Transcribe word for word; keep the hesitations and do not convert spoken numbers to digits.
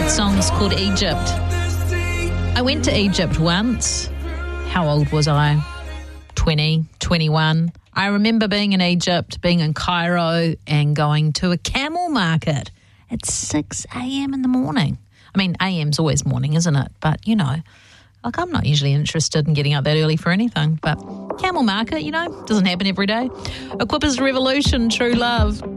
Song's called Egypt. I went to Egypt once. How old was I? twenty, twenty-one. I remember being in Egypt, being in Cairo and going to a camel market at six a.m. in the morning. I mean, A M's always morning, isn't it? But, you know, like I'm not usually interested in getting up that early for anything. But camel market, you know, doesn't happen every day. Equippers Revolution, True Love.